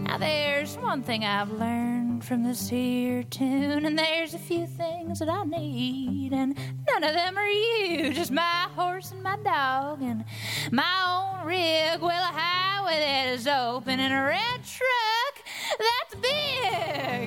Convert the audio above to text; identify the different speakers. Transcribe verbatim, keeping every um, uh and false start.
Speaker 1: Now there's one thing I've learned from this here tune, and there's a few things that I need, and none of them are you. Just my horse and my dog and my own rig. Well, a highway that is open and a red truck that